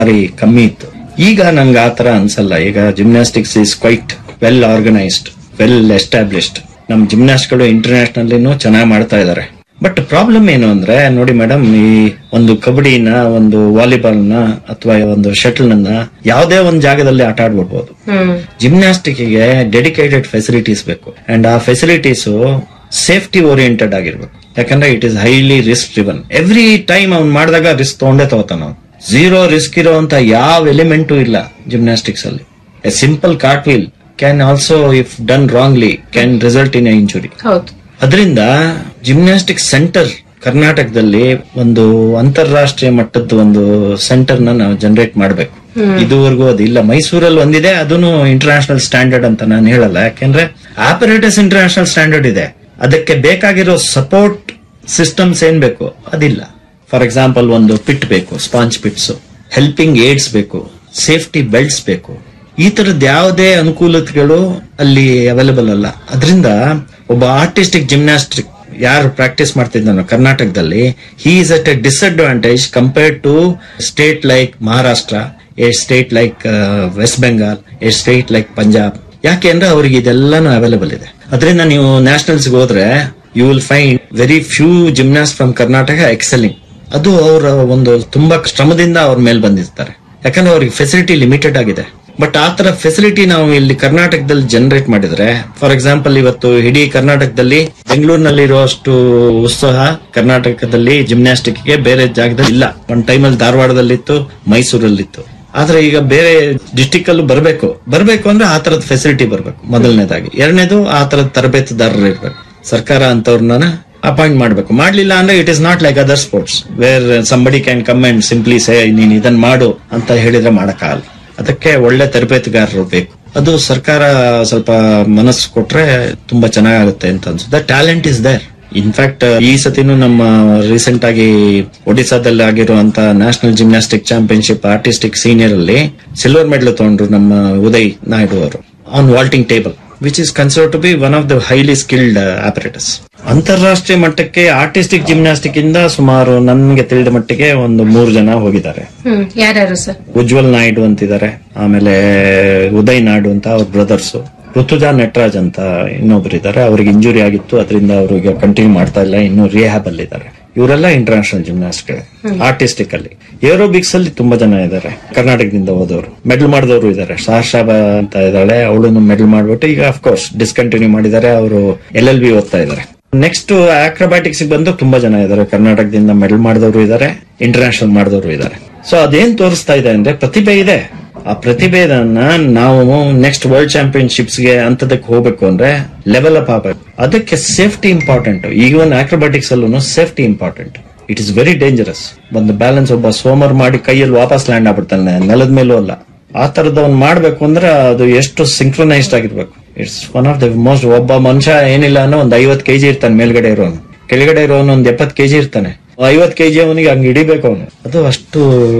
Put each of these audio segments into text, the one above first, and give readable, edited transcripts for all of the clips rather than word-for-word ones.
ಭಾರಿ ಕಮ್ಮಿ ಇತ್ತು. ಈಗ ನಂಗೆ ಆತರ ಅನ್ಸಲ್ಲ. ಈಗ gymnastics is quite well organised, well established. ನಮ್ ಜಿಮ್ನಾಸ್ಟ್ಗಳು ಇಂಟರ್ನ್ಯಾಷನಲ್ ಚೆನ್ನಾಗಿ ಮಾಡ್ತಾ ಇದಾರೆ. ಬಟ್ ಪ್ರಾಬ್ಲಮ್ ಏನು ಅಂದ್ರೆ ನೋಡಿ ಮೇಡಮ್, ಈ ಒಂದು ಕಬಡ್ಡಿನ, ಒಂದು ವಾಲಿಬಾಲ್ ನ ಅಥವಾ ಒಂದು ಶಟಲ್ ನ ಯಾವುದೇ ಒಂದು ಜಾಗದಲ್ಲಿ ಆಟ ಆಡ್ಬಿಡ್ಬೋದು. ಜಿಮ್ನಾಸ್ಟಿಕ್ ಗೆ ಡೆಡಿಕೇಟೆಡ್ ಫೆಸಿಲಿಟೀಸ್ ಬೇಕು. ಅಂಡ್ ಆ ಫೆಸಿಲಿಟೀಸ್ ಸೇಫ್ಟಿ ಓರಿಯೆಂಟೆಡ್ ಆಗಿರ್ಬೇಕು. ಯಾಕಂದ್ರೆ it is highly risk driven. Every time ಅವ್ನು ಮಾಡಿದಾಗ ರಿಸ್ಕ್ ತಗೋತಾನ. ಝೀರೋ ರಿಸ್ಕ್ ಇರೋಂತ ಯಾವ ಎಲಿಮೆಂಟು ಇಲ್ಲ ಜಿಮ್ನಾಸ್ಟಿಕ್ಸ್ ಅಲ್ಲಿ. A simple cart wheel can also, if done wrongly, can result in a injury. ಅದರಿಂದ ಜಿಮ್ನಾಸ್ಟಿಕ್ ಸೆಂಟರ್ ಕರ್ನಾಟಕದಲ್ಲಿ ಒಂದು ಅಂತಾರಾಷ್ಟ್ರೀಯ ಮಟ್ಟದ ಒಂದು ಸೆಂಟರ್ ನಾವು ಜನರೇಟ್ ಮಾಡಬೇಕು. ಇದುವರೆಗೂ ಅದಿಲ್ಲ. ಮೈಸೂರಲ್ಲಿ ಒಂದಿದೆ, ಅದನ್ನು ಇಂಟರ್ನ್ಯಾಷನಲ್ ಸ್ಟ್ಯಾಂಡರ್ಡ್ ಅಂತ ನಾನು ಹೇಳಲ್ಲ. ಯಾಕೆಂದ್ರೆ ಆಪರೇಟರ್ಸ್ ಇಂಟರ್ನ್ಯಾಷನಲ್ ಸ್ಟ್ಯಾಂಡರ್ಡ್ ಇದೆ. ಅದಕ್ಕೆ ಬೇಕಾಗಿರೋ ಸಪೋರ್ಟ್ ಸಿಸ್ಟಮ್ಸ್ ಏನ್ ಬೇಕು ಅದಿಲ್ಲ. ಫಾರ್ ಎಕ್ಸಾಂಪಲ್ ಒಂದು ಪಿಟ್ ಬೇಕು, ಸ್ಪಾಂಜ್ ಪಿಟ್ಸ್, ಹೆಲ್ಪಿಂಗ್ ಏಡ್ಸ್ ಬೇಕು, ಸೇಫ್ಟಿ ಬೆಲ್ಟ್ಸ್ ಬೇಕು. ಈ ತರದ ಯಾವುದೇ ಅನುಕೂಲತೆಗಳು ಅಲ್ಲಿ ಅವೈಲೇಬಲ್ ಅಲ್ಲ. ಅದರಿಂದ ಒಬ್ಬ ಆರ್ಟಿಸ್ಟಿಕ್ ಜಿಮ್ನಾಸ್ಟಿಕ್ ಯಾರು ಪ್ರಾಕ್ಟೀಸ್ ಮಾಡ್ತಿದ್ದಾನೋ ಕರ್ನಾಟಕದಲ್ಲಿ, he is at A disadvantage compared to state like Maharashtra, A state like West Bengal, A state like Punjab. ಯಾಕೆ ಅಂದ್ರೆ ಅವ್ರಿಗೆ ಇದೆಲ್ಲಾನು ಅವೈಲೇಬಲ್ ಇದೆ. ಅದರಿಂದ ನೀವು ನ್ಯಾಷನಲ್ಸ್ ಹೋದ್ರೆ you will find very few gymnast from Karnataka ಎಕ್ಸೆಲಿಂಗ್. ಅದು ಅವರ ಒಂದು ತುಂಬಾ ಶ್ರಮದಿಂದ ಅವ್ರ ಮೇಲೆ ಬಂದಿರ್ತಾರೆ. ಯಾಕಂದ್ರೆ ಅವ್ರಿಗೆ ಫೆಸಿಲಿಟಿ ಲಿಮಿಟೆಡ್ ಆಗಿದೆ. ಬಟ್ ಆ ತರ ಫೆಸಿಲಿಟಿ ನಾವು ಇಲ್ಲಿ ಕರ್ನಾಟಕದಲ್ಲಿ ಜನರೇಟ್ ಮಾಡಿದ್ರೆ, ಫಾರ್ ಎಕ್ಸಾಂಪಲ್ ಇವತ್ತು ಇಡೀ ಕರ್ನಾಟಕದಲ್ಲಿ ಬೆಂಗಳೂರಿನಲ್ಲಿರುವಷ್ಟು ಉತ್ಸಾಹ ಕರ್ನಾಟಕದಲ್ಲಿ ಜಿಮ್ನಾಸ್ಟಿಕ್ ಗೆ ಬೇರೆ ಜಾಗದಲ್ಲಿ ಇಲ್ಲ. ಒಂದ್ ಟೈಮಲ್ಲಿ ಧಾರವಾಡದಲ್ಲಿತ್ತು, ಮೈಸೂರಲ್ಲಿತ್ತು. ಆದ್ರೆ ಈಗ ಬೇರೆ ಡಿಸ್ಟಿಕ್ ಅಲ್ಲೂ ಬರ್ಬೇಕು ಅಂದ್ರೆ ಆ ತರದ ಫೆಸಿಲಿಟಿ ಬರ್ಬೇಕು ಮೊದಲನೇದಾಗಿ. ಎರಡನೇದು ಆ ತರದ ತರಬೇತುದಾರರು ಇರ್ಬೇಕು. ಸರ್ಕಾರ ಅಂತವ್ರನ್ನ ಅಪಾಯಿಂಟ್ ಮಾಡ್ಬೇಕು. ಮಾಡ್ಲಿಲ್ಲ ಅಂದ್ರೆ it is not like other sports wear somebody can come and simply ಸೇ ನೀನ್ ಇದನ್ ಮಾಡು ಅಂತ ಹೇಳಿದ್ರೆ ಮಾಡಕ್ಕಾಗಲ್ಲ. ಅದಕ್ಕೆ ಒಳ್ಳೆ ತರಬೇತುಗಾರರು ಬೇಕು. ಅದು ಸರ್ಕಾರ ಸ್ವಲ್ಪ ಮನಸ್ಸು ಕೊಟ್ರೆ ತುಂಬಾ ಚೆನ್ನಾಗುತ್ತೆ ಅಂತ ಅನ್ಸುತ್ತೆ. Talent is there. ಇನ್ಫ್ಯಾಕ್ಟ್ ಈ ಸತಿನೂ ನಮ್ಮ ರೀಸೆಂಟ್ ಆಗಿ ಒಡಿಸಾದಲ್ಲಿ ಆಗಿರುವಂತ national gymnastic championship artistic senior ಅಲ್ಲಿ ಸಿಲ್ವರ್ ಮೆಡಲ್ ತಗೊಂಡ್ರು ನಮ್ಮ ಉದಯ್ ನಾಯ್ಡು ಅವರು on vaulting table, which is considered to B one of the highly skilled operators. ಅಂತಾರಾಷ್ಟ್ರೀಯ ಮಟ್ಟಕ್ಕೆ ಆರ್ಟಿಸ್ಟಿಕ್ ಜಿಮ್ನಾಸ್ಟಿಕ್ ಇಂದ ಸುಮಾರು ನನ್ಗೆ ತಿಳಿದ ಮಟ್ಟಿಗೆ ಒಂದು 3 ಜನ ಹೋಗಿದ್ದಾರೆ. ಯಾರ್ಯಾರು ಸರ್? ಉಜ್ವಲ್ ನಾಯ್ಡು ಅಂತಿದ್ದಾರೆ, ಆಮೇಲೆ ಉದಯ್ ನಾಯ್ಡು ಅಂತ ಅವ್ರ ಬ್ರದರ್ಸ್, ಋತುಜಾ ನಟರಾಜ್ ಅಂತ ಇನ್ನೊಬ್ರು ಇದ್ದಾರೆ. ಅವ್ರಿಗೆ ಇಂಜುರಿ ಆಗಿತ್ತು, ಅದರಿಂದ ಅವ್ರಿಗೆ ಕಂಟಿನ್ಯೂ ಮಾಡ್ತಾ ಇಲ್ಲ, ಇನ್ನು ರಿಹ್ಯಾಬ್ ಅಲ್ಲಿ ಇದ್ದಾರೆ. ಇವರೆಲ್ಲ ಇಂಟರ್ನ್ಯಾಷನಲ್ ಜಿಮ್ನಾಸ್ಟ್. ಆರ್ಟಿಸ್ಟಿಕ್ ಅಲ್ಲಿ ಏರೋಬಿಕ್ಸ್ ಅಲ್ಲಿ ತುಂಬಾ ಜನ ಇದ್ದಾರೆ ಕರ್ನಾಟಕದಿಂದ ಹೋದವರು, ಮೆಡಲ್ ಮಾಡಿದವರು ಇದ್ದಾರೆ. ಶಾಬಾ ಅಂತ ಇದ್ದಾಳೆ, ಅವಳು ಮೆಡಲ್ ಮಾಡ್ಬಿಟ್ಟು ಈಗ ಅಫ್ಕೋರ್ಸ್ ಡಿಸ್ಕಂಟಿನ್ಯೂ ಮಾಡಿದ್ದಾರೆ. ಅವರು LLB ಓದ್ತಾ ಇದ್ದಾರೆ. ನೆಕ್ಸ್ಟ್ ಆಕ್ರೋಬ್ಯಾಟಿಕ್ಸ್ ಬಂದು ತುಂಬಾ ಜನ ಇದ್ದಾರೆ ಕರ್ನಾಟಕದಿಂದ ಮೆಡಲ್ ಮಾಡಿದವರು ಇದ್ದಾರೆ, ಇಂಟರ್ನ್ಯಾಷನಲ್ ಮಾಡಿದವರು ಇದ್ದಾರೆ. ಸೊ ಅದೇನ್ ತೋರಿಸ್ತಾ ಇದೆ ಅಂದ್ರೆ ಪ್ರತಿಭೆ ಇದೆ. ಆ ಪ್ರತಿಭೆಯನ್ನ ನಾವು ನೆಕ್ಸ್ಟ್ ವರ್ಲ್ಡ್ ಚಾಂಪಿಯನ್ಶಿಪ್ಸ್ ಗೆ ಅಂತದಕ್ಕೆ ಹೋಗ್ಬೇಕು ಅಂದ್ರೆ ಲೆವೆಲ್ ಅಪ್ ಆಗಬೇಕು. ಅದಕ್ಕೆ ಸೇಫ್ಟಿ ಇಂಪಾರ್ಟೆಂಟ್. ಈವನ್ ಆಕ್ರೋಬ್ಯಾಟಿಕ್ಸ್ ಅಲ್ಲೂ safety important. It is very dangerous. ಒಂದು ಬ್ಯಾಲೆನ್ಸ್ ಒಬ್ಬ ಸೋಮರ್ ಮಾಡಿ ಕೈಯಲ್ಲಿ ವಾಪಸ್ ಲ್ಯಾಂಡ್ ಆಗ್ಬಿಡ್ತಾನೆ, ನೆಲದ ಮೇಲೂ ಅಲ್ಲ. ಆ ತರದವ್ನು ಮಾಡ್ಬೇಕು ಅಂದ್ರೆ ಅದು ಎಷ್ಟು ಸಿಂಕ್ರೊನೈಸ್ಡ್ ಆಗಿರ್ಬೇಕು. It's one of the most. ಒಬ್ಬ ಮನುಷ್ಯ ಏನಿಲ್ಲ ಅನ್ನೋ ಒಂದು 50 kg ಇರ್ತಾನೆ ಮೇಲ್ಗಡೆ ಇರೋನು, ಕೆಳಗಡೆ ಇರೋನು ಒಂದು 70 kg ಇರ್ತಾನೆ. 50 kg ಅವನಿಗೆ ಹಂಗೆ ಹಿಡಿಬೇಕು ಅವನು. ಅದು ಅಷ್ಟು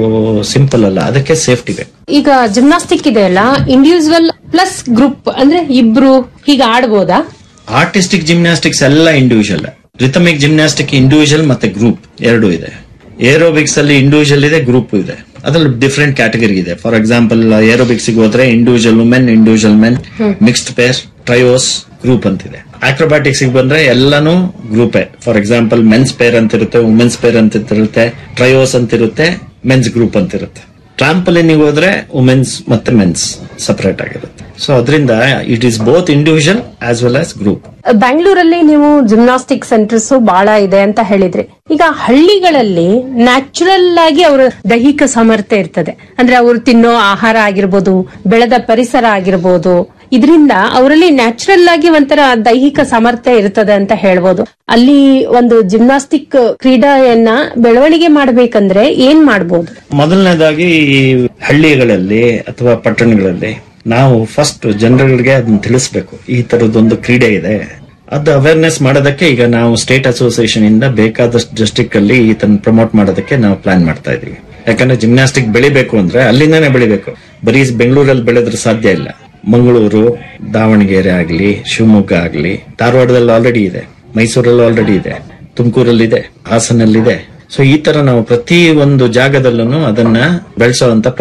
ಸಿಂಪಲ್ ಅಲ್ಲ, ಅದಕ್ಕೆ ಸೇಫ್ಟಿ ಬೇಕು. ಈಗ ಜಿಮ್ನಾಸ್ಟಿಕ್ ಇದೆ ಅಲ್ಲ, ಇಂಡಿವಿಜುವಲ್ ಪ್ಲಸ್ ಗ್ರೂಪ್ ಅಂದ್ರೆ ಇಬ್ರು ಹೀಗೆ ಆಡ್ಬೋದಾ? ಆರ್ಟಿಸ್ಟಿಕ್ ಜಿಮ್ನಾಸ್ಟಿಕ್ಸ್ ಎಲ್ಲ ಇಂಡಿವಿಜುವಲ್. ರಿಥಮಿಕ್ ಜಿಮ್ನಾಸ್ಟಿಕ್ ಇಂಡಿವಿಜುವಲ್ ಮತ್ತೆ ಗ್ರೂಪ್ ಎರಡು ಇದೆ. ಏರೋಬಿಕ್ಸ್ ಅಲ್ಲಿ ಇಂಡಿವಿಜುವಲ್ ಇದೆ, ಗ್ರೂಪ್ ಇದೆ. ಅದ್ರಲ್ಲಿ ಡಿಫ್ರೆಂಟ್ ಕ್ಯಾಟಗರಿ ಇದೆ. ಫಾರ್ ಎಕ್ಸಾಂಪಲ್ ಏರೋಬಿಕ್ಸ್ ಹೋದ್ರೆ individual women, individual men, mixed peer, ಟ್ರಯೋಸ್, group ಅಂತಿದೆ. ಆಕ್ರೋಬ್ಯಾಟಿಕ್ಸ್ ಬಂದ್ರೆ ಎಲ್ಲಾನು ಗ್ರೂಪೇ. ಫಾರ್ ಎಕ್ಸಾಂಪಲ್ ಮೆನ್ಸ್ ಪೇರ್ ಅಂತ ಇರುತ್ತೆ, ವುಮೆನ್ಸ್ ಪೇರ್ ಅಂತ ಇರುತ್ತೆ, ಟ್ರಯೋಸ್ ಅಂತ ಇರುತ್ತೆ, ಮೆನ್ಸ್ ಗ್ರೂಪ್ ಅಂತ ಇರುತ್ತೆ. ಟ್ರಾಂಪಲಿನ್ ಹೋದ್ರೆ ವುಮೆನ್ಸ್ ಮತ್ತೆ ಮೆನ್ಸ್ ಸಪರೇಟ್ ಆಗಿರುತ್ತೆ. ಸೊ ಅದರಿಂದ it is both individual as well as group. ಬ್ಯಾಂಗ್ಳೂರಲ್ಲಿ ನೀವು ಜಿಮ್ನಾಸ್ಟಿಕ್ ಸೆಂಟರ್ಸ್ ಬಹಳ ಇದೆ ಅಂತ ಹೇಳಿದ್ರಿ. ಈಗ ಹಳ್ಳಿಗಳಲ್ಲಿ ನ್ಯಾಚುರಲ್ ಆಗಿ ಅವರ ದೈಹಿಕ ಸಾಮರ್ಥ್ಯ ಇರ್ತದೆ. ಅಂದ್ರೆ ಅವರು ತಿನ್ನೋ ಆಹಾರ ಆಗಿರ್ಬೋದು, ಬೆಳೆದ ಪರಿಸರ ಆಗಿರ್ಬೋದು, ಇದರಿಂದ ಅವರಲ್ಲಿ ನ್ಯಾಚುರಲ್ ಆಗಿ ಒಂಥರ ದೈಹಿಕ ಸಾಮರ್ಥ್ಯ ಇರ್ತದೆ ಅಂತ ಹೇಳ್ಬೋದು. ಅಲ್ಲಿ ಒಂದು ಜಿಮ್ನಾಸ್ಟಿಕ್ ಕ್ರೀಡೆಯನ್ನ ಬೆಳವಣಿಗೆ ಮಾಡ್ಬೇಕಂದ್ರೆ ಏನ್ ಮಾಡ್ಬೋದು? ಮೊದಲನೇದಾಗಿ ಹಳ್ಳಿಗಳಲ್ಲಿ ಅಥವಾ ಪಟ್ಟಣಗಳಲ್ಲಿ ನಾವು ಫಸ್ಟ್ ಜನರಿಗೆ ಅದನ್ನ ತಿಳಿಸ್ಬೇಕು. ಈ ತರದೊಂದು ಕ್ರೀಡೆ ಇದೆ, ಅದು ಅವೇರ್ನೆಸ್ ಮಾಡೋದಕ್ಕೆ ಈಗ ನಾವು ಸ್ಟೇಟ್ ಅಸೋಸಿಯೇಷನ್ ಇಂದ ಬೇಕಾದಷ್ಟು ಡಿಸ್ಟ್ರಿಕ್ಟ್ ಅಲ್ಲಿ ಇದನ್ನ ಪ್ರಮೋಟ್ ಮಾಡೋದಕ್ಕೆ ನಾವು ಪ್ಲಾನ್ ಮಾಡ್ತಾ ಇದೀವಿ. ಯಾಕಂದ್ರೆ ಜಿಮ್ನಾಸ್ಟಿಕ್ ಬೆಳಿಬೇಕು ಅಂದ್ರೆ ಅಲ್ಲಿಂದಾನೇ ಬೆಳಿಬೇಕು. ಬರೀ ಬೆಂಗಳೂರಲ್ಲಿ ಬೆಳೆದ್ರೆ ಸಾಧ್ಯ ಇಲ್ಲ. ಮಂಗಳೂರು, ದಾವಣಗೆರೆ ಆಗ್ಲಿ, ಶಿವಮೊಗ್ಗ ಆಗ್ಲಿ, ಧಾರವಾಡದಲ್ಲಿ ಆಲ್ರೆಡಿ ಇದೆ, ಮೈಸೂರಲ್ಲಿ ಆಲ್ರೆಡಿ ಇದೆ, ತುಮಕೂರಲ್ಲಿದೆ, ಹಾಸನಲ್ಲಿದೆ. ಸೊ ಈ ತರ ನಾವು ಪ್ರತಿ ಒಂದು ಜಾಗದಲ್ಲೂ ಅದನ್ನ ಬೆಳೆಸುವಂತ